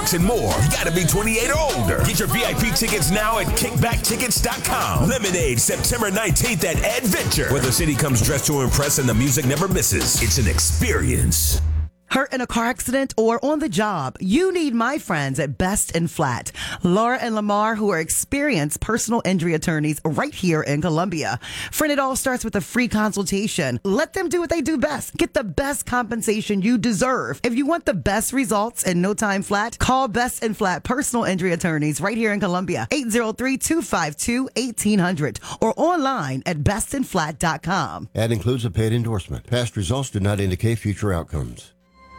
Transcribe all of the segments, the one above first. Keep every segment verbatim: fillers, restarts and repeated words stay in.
talks, and more. You gotta be twenty-eight or older. Get your V I P tickets now at kickback tickets dot com. Lemonade, September nineteenth at Adventure, where the city comes dressed to impress and the music never misses. It's an experience. Hurt in a car accident or on the job, you need my friends at Best and Flat. Laura and Lamar, who are experienced personal injury attorneys right here in Columbia. Friend, it all starts with a free consultation. Let them do what they do best. Get the best compensation you deserve. If you want the best results in no time flat, call Best and Flat personal injury attorneys right here in Columbia. eight zero three, two five two, one eight zero zero or online at best and flat dot com. Ad includes a paid endorsement. Past results do not indicate future outcomes.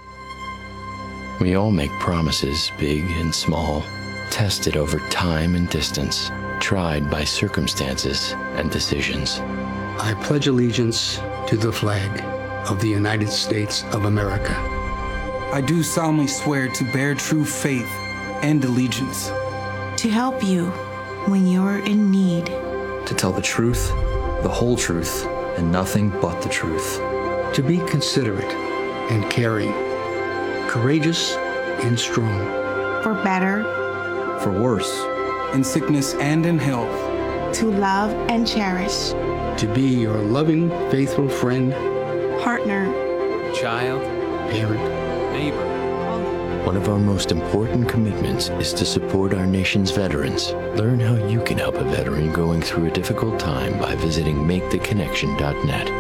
We all make promises, big and small, tested over time and distance, tried by circumstances and decisions. I pledge allegiance to the flag of the United States of America. I do solemnly swear to bear true faith and allegiance. To help you when you're in need. To tell the truth, the whole truth, and nothing but the truth. To be considerate and caring. Courageous and strong. For better. For worse. In sickness and in health. To love and cherish. To be your loving, faithful friend. Partner. Child. Parent. Neighbor. One of our most important commitments is to support our nation's veterans. Learn how you can help a veteran going through a difficult time by visiting make the connection dot net.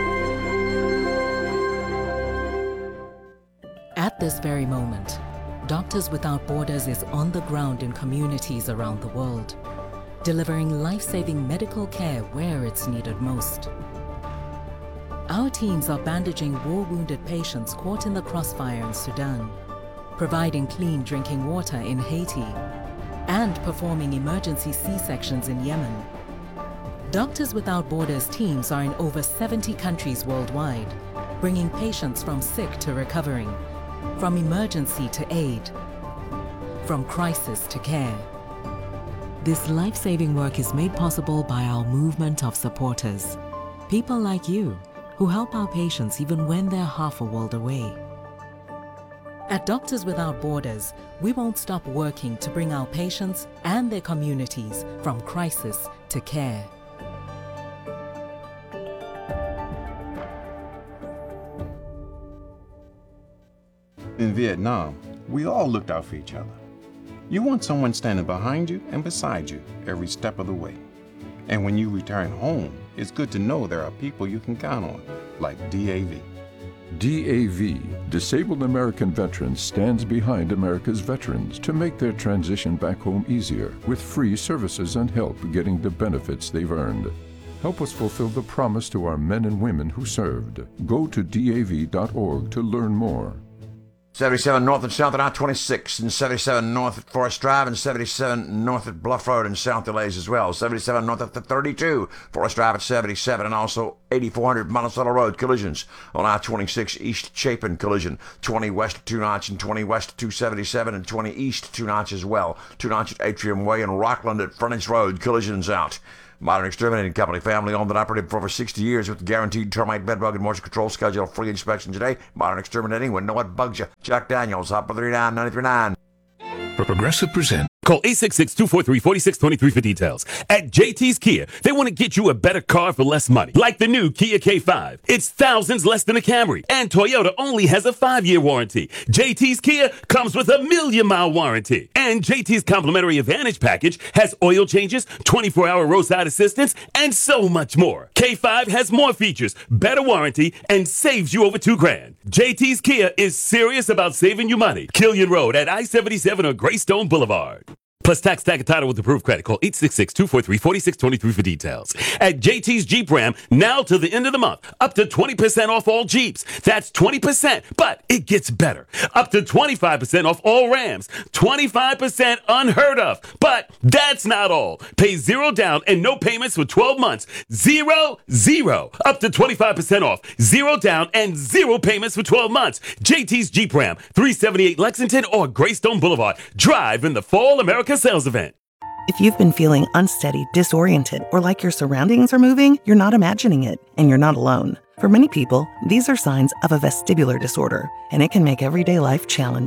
At this very moment, Doctors Without Borders is on the ground in communities around the world, delivering life-saving medical care where it's needed most. Our teams are bandaging war-wounded patients caught in the crossfire in Sudan, providing clean drinking water in Haiti, and performing emergency C-sections in Yemen. Doctors Without Borders teams are in over seventy countries worldwide, bringing patients from sick to recovering, from emergency to aid, from crisis to care. This life-saving work is made possible by our movement of supporters, people like you who help our patients even when they're half a world away. At Doctors Without Borders, we won't stop working to bring our patients and their communities from crisis to care. In Vietnam, we all looked out for each other. You want someone standing behind you and beside you every step of the way. And when you return home, it's good to know there are people you can count on, like D A V. D A V, Disabled American Veterans, stands behind America's veterans to make their transition back home easier with free services and help getting the benefits they've earned. Help us fulfill the promise to our men and women who served. Go to D A V dot org to learn more. seventy-seven north and south at I twenty-six, and seventy-seven north at Forest Drive, and seventy-seven north at Bluff Road and South Delays as well. seventy-seven north at the thirty-two, Forest Drive at seventy-seven, and also eighty-four hundred Monticello Road collisions on I twenty-six East Chapin collision. twenty west at two Notch, and twenty west at two seventy-seven, and twenty east two Notch as well. two Notch at Atrium Way, and Rockland at Frontage Road collisions out. Modern Exterminating Company, family owned and operated for over sixty years with guaranteed termite, bedbug, and moisture control schedule. Free inspection today. Modern Exterminating, when know what bugs you. Jack Daniels, Hopper three nine nine three nine. Progressive present. Call eight six six, two four three, four six two three for details. At J T's Kia, they want to get you a better car for less money. Like the new Kia K five. It's thousands less than a Camry. And Toyota only has a five-year warranty. J T's Kia comes with a million-mile warranty. And J T's Complimentary Advantage Package has oil changes, twenty-four hour roadside assistance, and so much more. K five has more features, better warranty, and saves you over two grand. J T's Kia is serious about saving you money. Killian Road at I seventy-seven or Greystone Boulevard. Plus tax, tag, and title with approved credit. Call eight six six, two four three, four six two three for details. At J T's Jeep Ram, now to the end of the month, up to twenty percent off all Jeeps. That's twenty percent, but it gets better. Up to twenty-five percent off all Rams. twenty-five percent unheard of. But that's not all. Pay zero down and no payments for twelve months. Zero, zero. Up to twenty-five percent off. Zero down and zero payments for twelve months. J T's Jeep Ram, three seventy-eight Lexington or Greystone Boulevard. Drive in the Fall America Sales Event. If you've been feeling unsteady, disoriented, or like your surroundings are moving, you're not imagining it, and you're not alone. For many people, these are signs of a vestibular disorder, and it can make everyday life challenging.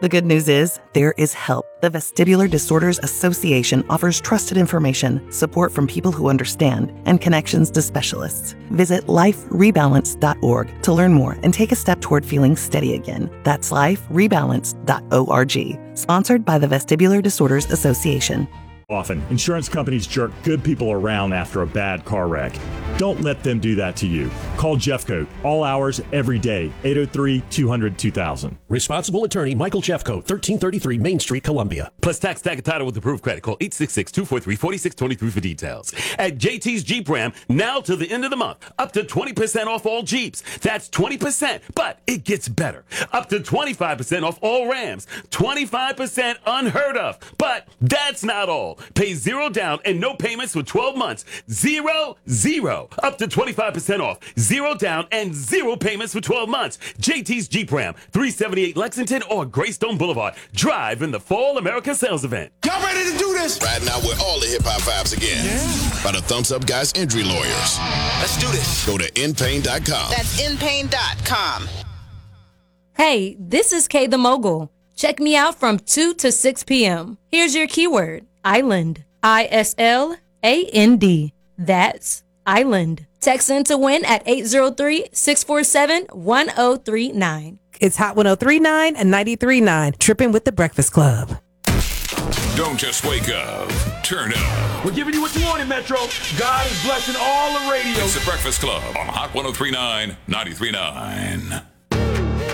The good news is there is help. The Vestibular Disorders Association offers trusted information, support from people who understand, and connections to specialists. Visit life rebalance dot org to learn more and take a step toward feeling steady again. That's life rebalance dot org. Sponsored by the Vestibular Disorders Association. Often, insurance companies jerk good people around after a bad car wreck. Don't let them do that to you. Call Jeffcoat, all hours, every day, eight oh three, two hundred, two thousand. Responsible attorney Michael Jeffcoat, thirteen thirty-three Main Street, Columbia. Plus tax, tag, and title with approved credit. Call eight six six, two four three, four six two three for details. At J T's Jeep Ram, now to the end of the month, up to twenty percent off all Jeeps. That's twenty percent, but it gets better. Up to twenty-five percent off all Rams. twenty-five percent unheard of. But that's not all. Pay zero down and no payments for twelve months. Zero, zero. Up to twenty-five percent off. Zero down and zero payments for twelve months. J T's Jeep Ram, three seventy-eight Lexington or Greystone Boulevard. Drive in the Fall America Sales Event. Y'all ready to do this? Riding out with all the hip-hop vibes again. Yeah. By the Thumbs Up Guys Injury Lawyers. Let's do this. Go to in pain dot com. That's in pain dot com. Hey, this is Kay the Mogul. Check me out from two to six p.m. Here's your keyword, island. I S L A N D. That's island. Text in to win at eight zero three, six four seven, one zero three nine. It's Hot one oh three point nine and ninety-three point nine. Tripping with the Breakfast Club. Don't just wake up. Turn up. We're giving you what you wanted, Metro. God is blessing all the radio. It's the Breakfast Club on Hot one oh three point nine, ninety-three point nine.